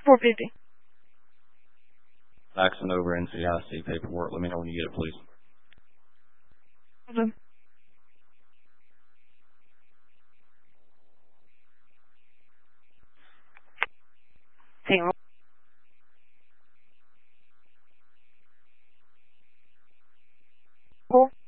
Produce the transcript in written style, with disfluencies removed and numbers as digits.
450. Faxing over NCIC paperwork. Let me know when you get it, please. Hold on. Hang on. Cool.